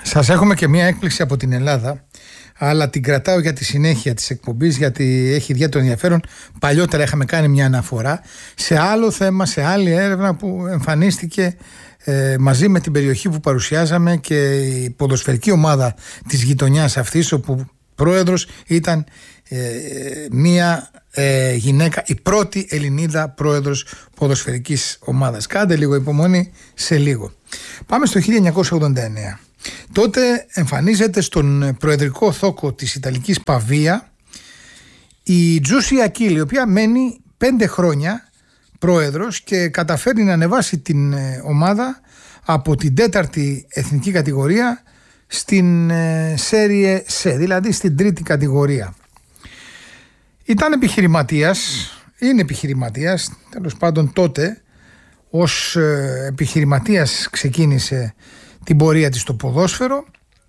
Σας έχουμε και μια έκπληξη από την Ελλάδα, αλλά την κρατάω για τη συνέχεια της εκπομπής, γιατί έχει ιδιαίτερο ενδιαφέρον. Παλιότερα είχαμε κάνει μια αναφορά σε άλλο θέμα, σε άλλη έρευνα που εμφανίστηκε μαζί με την περιοχή που παρουσιάζαμε και η ποδοσφαιρική ομάδα της γειτονιάς αυτής, όπου πρόεδρος ήταν μια γυναίκα, η πρώτη Ελληνίδα πρόεδρος ποδοσφαιρικής ομάδας. Κάντε λίγο υπομονή, σε λίγο. Πάμε στο 1989. Τότε εμφανίζεται στον προεδρικό θόκο της Ιταλικής Παβία η Τζούσια Ακίλη, η οποία μένει 5 χρόνια πρόεδρος και καταφέρνει να ανεβάσει την ομάδα από την 4η εθνική κατηγορία στην Serie C, δηλαδή στην 3η κατηγορία. Ήταν επιχειρηματίας, είναι επιχειρηματίας, τέλος πάντων τότε ως επιχειρηματίας ξεκίνησε την πορεία της στο ποδόσφαιρο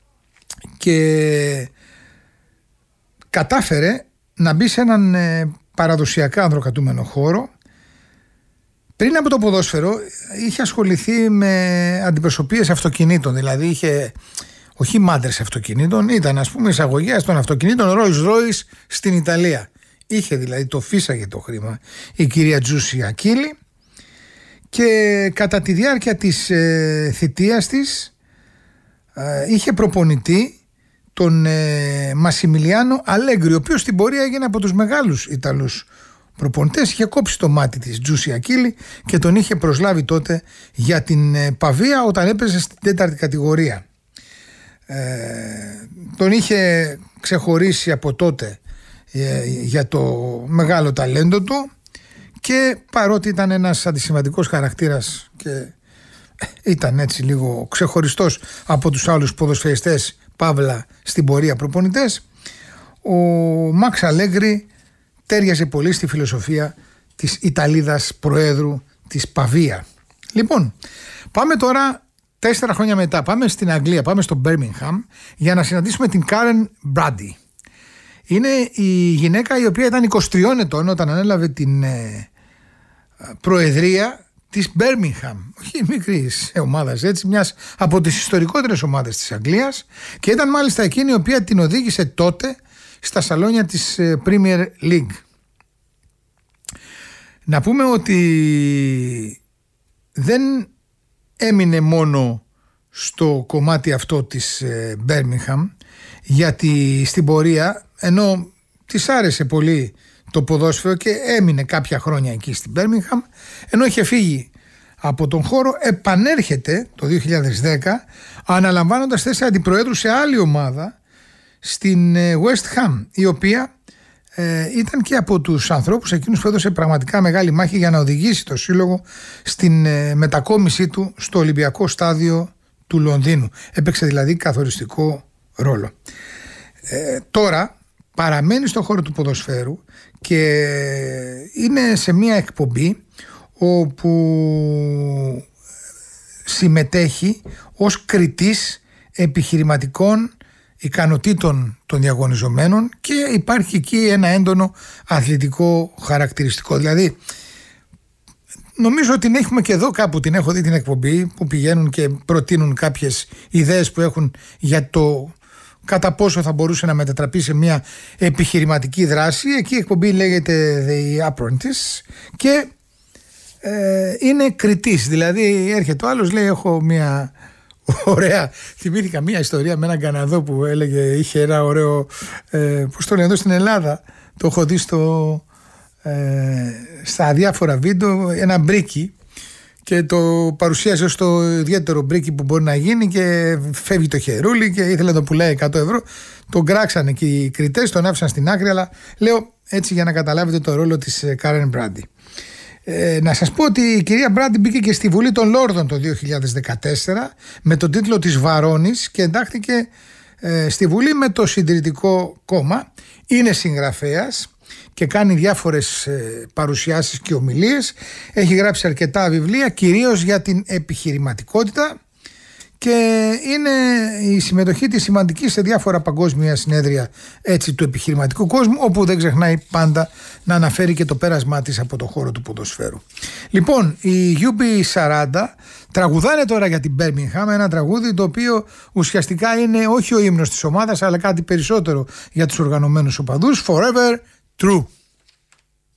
και κατάφερε να μπει σε έναν παραδοσιακά ανδροκρατούμενο χώρο. Πριν από το ποδόσφαιρο είχε ασχοληθεί με αντιπροσωπείες αυτοκινήτων, δηλαδή είχε όχι μάντρες αυτοκινήτων, ήταν ας πούμε εισαγωγέας των αυτοκινήτων Rolls Royce στην Ιταλία. Είχε δηλαδή, το φύσαγε το χρήμα η κυρία Τζούσια Ακίλη και κατά τη διάρκεια της θητείας της είχε προπονητή τον Μασιμιλιάνο Αλέγκρι, ο οποίος στην πορεία έγινε από τους μεγάλους Ιταλούς προπονητές. Είχε κόψει το μάτι της Τζούσια Ακίλη και τον είχε προσλάβει τότε για την Παβία όταν έπαιζε στην 4η κατηγορία. Τον είχε ξεχωρίσει από τότε για το μεγάλο ταλέντο του και παρότι ήταν ένας αντισημαντικός χαρακτήρας και ήταν έτσι λίγο ξεχωριστός από τους άλλους ποδοσφαιριστές παύλα στην πορεία προπονητές, ο Μαξ Αλέγκρι τέριαζε πολύ στη φιλοσοφία της Ιταλίδας Προέδρου της Παβία. Λοιπόν, πάμε τώρα 4 χρόνια μετά, πάμε στην Αγγλία, πάμε στο Birmingham για να συναντήσουμε την Karen Brady. Είναι η γυναίκα η οποία ήταν 23 ετών όταν ανέλαβε την προεδρία της Birmingham, όχι μικρής ομάδας, έτσι, μιας από τις ιστορικότερες ομάδες της Αγγλίας, και ήταν μάλιστα εκείνη η οποία την οδήγησε τότε στα σαλόνια της Premier League. Να πούμε ότι δεν έμεινε μόνο στο κομμάτι αυτό της Birmingham, γιατί στην πορεία, ενώ της άρεσε πολύ το ποδόσφαιρο και έμεινε κάποια χρόνια εκεί στην Birmingham, ενώ είχε φύγει από τον χώρο, επανέρχεται το 2010 αναλαμβάνοντας θέση αντιπροέδρου σε άλλη ομάδα στην West Ham, η οποία ήταν και από τους ανθρώπους εκείνους που έδωσε πραγματικά μεγάλη μάχη για να οδηγήσει το σύλλογο στην μετακόμισή του στο Ολυμπιακό Στάδιο του Λονδίνου. Έπαιξε δηλαδή καθοριστικό ρόλο. Τώρα παραμένει στον χώρο του ποδοσφαίρου και είναι σε μια εκπομπή όπου συμμετέχει ως κριτής επιχειρηματικών ικανοτήτων των διαγωνιζομένων και υπάρχει εκεί ένα έντονο αθλητικό χαρακτηριστικό. Δηλαδή νομίζω ότι την έχουμε και εδώ κάπου, την έχω δει την εκπομπή που πηγαίνουν και προτείνουν κάποιες ιδέες που έχουν για το κατά πόσο θα μπορούσε να μετατραπεί σε μια επιχειρηματική δράση. Εκεί η εκπομπή λέγεται The Apprentice και είναι κριτής. Δηλαδή έρχεται ο άλλος, λέει έχω μια ωραία, θυμήθηκα μια ιστορία με έναν Καναδό που έλεγε, είχε ένα ωραίο πώς το λένε εδώ στην Ελλάδα, το έχω δει στα διάφορα βίντεο, ένα μπρίκι και το παρουσίασε ως το ιδιαίτερο μπρίκι που μπορεί να γίνει και φεύγει το χερούλι και ήθελε να το πουλάει 100 ευρώ. Τον κράξανε και οι κριτές, τον άφησαν στην άκρη, αλλά λέω έτσι για να καταλάβετε το ρόλο της Karen Brady. Να σας πω ότι η κυρία Μπράντι μπήκε και στη Βουλή των Λόρδων το 2014 με τον τίτλο της Βαρώνης και εντάχθηκε στη Βουλή με το Συντηρητικό Κόμμα. Είναι συγγραφέας και κάνει διάφορες παρουσιάσεις και ομιλίες. Έχει γράψει αρκετά βιβλία, κυρίως για την επιχειρηματικότητα και είναι η συμμετοχή της σημαντική σε διάφορα παγκόσμια συνέδρια έτσι, του επιχειρηματικού κόσμου, όπου δεν ξεχνάει πάντα να αναφέρει και το πέρασμά της από το χώρο του ποδοσφαίρου. Λοιπόν, οι UB40 τραγουδάνε τώρα για την Birmingham, ένα τραγούδι το οποίο ουσιαστικά είναι όχι ο ύμνος της ομάδας αλλά κάτι περισσότερο για τους οργανωμένους οπαδούς. Forever True.